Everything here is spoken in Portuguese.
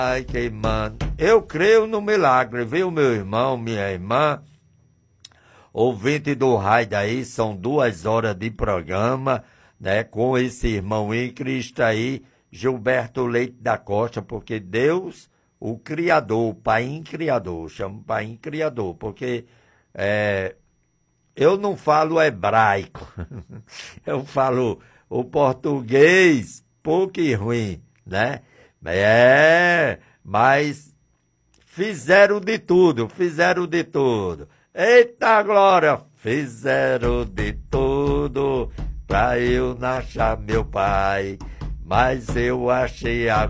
Ai, queimando. Eu creio no milagre, viu, meu irmão, minha irmã? Ouvinte do raio daí, são 2 horas de programa, né? Com esse irmão em Cristo aí, Gilberto Leite da Costa, porque Deus, o Criador, o Pai Criador, chamo Pai Criador, porque eu não falo hebraico, eu falo o português, pouco e ruim, né? Mas fizeram de tudo, fizeram de tudo. Eita glória, fizeram de tudo pra eu não achar meu pai, mas eu achei agora.